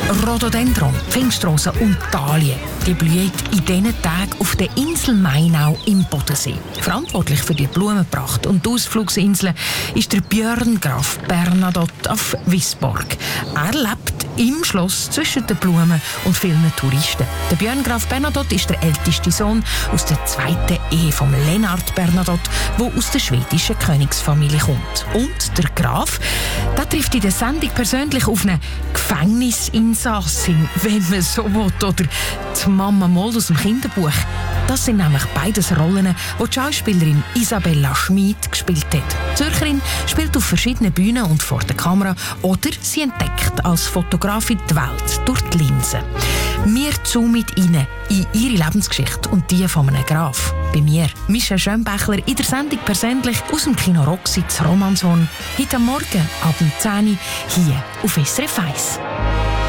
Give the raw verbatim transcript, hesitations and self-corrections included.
Rhododendron, Pfingstrose und Dahlien, die blühen in diesen Tagen auf der Insel Mainau im Bodensee. Verantwortlich für die Blumenpracht und die Ausflugsinseln ist der Björn Graf Bernadotte auf Wisborg. Er lebt im Schloss zwischen den Blumen und vielen Touristen. Der Björn Graf Bernadotte ist der älteste Sohn aus der zweiten Ehe von Lennart Bernadotte, der aus der schwedischen Königsfamilie kommt. Und der Graf, der trifft in der Sendung persönlich auf eine Gefängnisinsassin, wenn man so will, oder die Mama Moll aus dem Kinderbuch. Das sind nämlich beides Rollen, die die Schauspielerin Isabella Schmid gespielt hat. Die Zürcherin spielt auf verschiedenen Bühnen und vor der Kamera oder sie entdeckt als Fotografin die Welt durch die Linse. Wir zoomen rein in ihre Lebensgeschichte und die von einem Graf. Bei mir, Michelle Schönbächler, in der Sendung persönlich aus dem Kino Roxy zu Romanshorn. Heute Morgen ab zehn Uhr hier auf S R F eins.